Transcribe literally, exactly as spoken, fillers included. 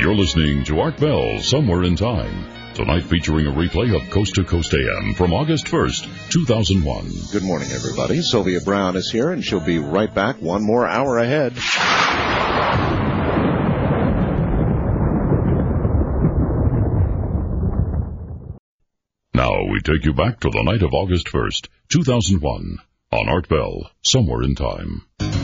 You're listening to Art Bell, Somewhere in Time. Tonight featuring a replay of Coast to Coast A M from August first, two thousand one. Good morning, everybody. Sylvia Brown is here, and she'll be right back one more hour ahead. Now we take you back to the night of August first, two thousand one, on Art Bell, Somewhere in Time.